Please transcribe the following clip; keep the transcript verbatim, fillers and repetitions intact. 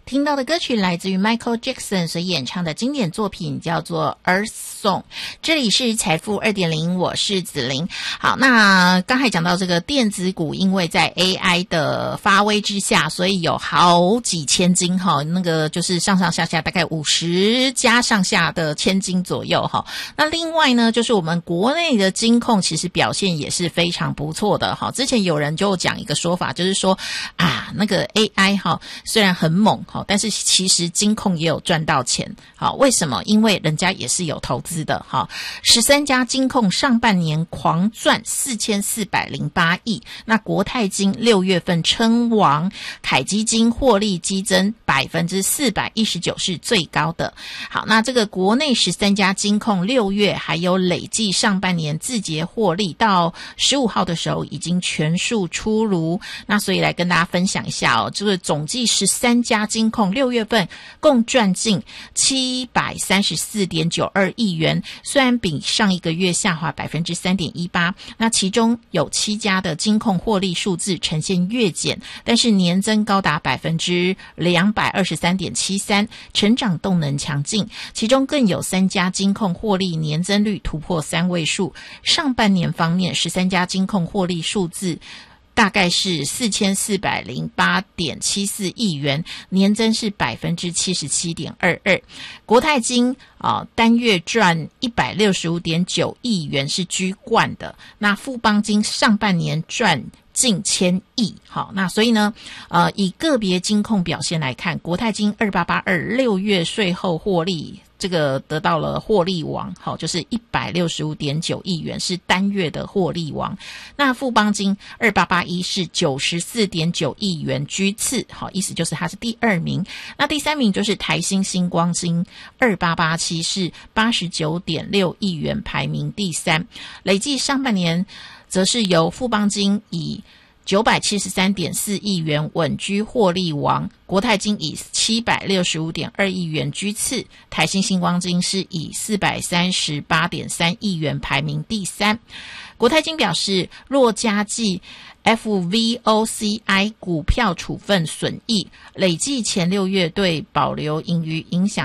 听到的歌曲来自于 Michael Jackson 所演唱的经典作品，叫做 Earth Song。 这里是财富 二点零， 我是子琳。好，那刚才讲到这个电子股，因为在 A I 的发威之下，所以有好几千金哈，那个就是上上下下大概五十家上下的千金左右哈。那另外呢，就是我们国内的金控其实表现也是非常不错的哈。之前有人就讲一个说法，就是说啊，那个 A I 哈虽然很猛哈，但是其实金控也有赚到钱。好，为什么？因为人家也是有投资的哈。十三家金控上半年狂赚四千四百零八亿，那国泰金六月份称王，凯基金获利激增百分之四百一十九是最高的。好，那这个国内十三家金控六月还有累计上半年自结获利，到十五号的时候已经全数出炉。那所以来跟大家分享一下哦，这个总计十三家金控六月份共赚进七百三十四点九二亿元，虽然比上一个月下滑百分之三点一八，那其中有七家的金控获利数字呈现月减，但是年增高达百分之两百二十三点七三，成长动能强劲。其中更有三家金控获利年增率突破三位数。上半年方面，十三家金控获利数字大概是四千四百零八点七四亿元，年增是百分之七十七点二二。国泰金啊、呃，单月赚一百六十五点九亿元是居冠的。那富邦金上半年赚近千亿。好，那所以呢，呃，以个别金控表现来看，国泰金二八八二六月税后获利，这个得到了获利王，好，就是一百六十五点九亿元是单月的获利王。那富邦金二八八一是九十四点九亿元居次，好，意思就是它是第二名。那第三名就是台新星光金二八八七是八十九点六亿元排名第三。累计上半年则是由富邦金以九百七十三点四亿元稳居获利王，国泰金以七百六十五点二亿元居次，台新星光金是以四百三十八点三亿元排名第三。国泰金表示，若加计 F V O C I 股票处分损益，累计前六月对保留盈余影响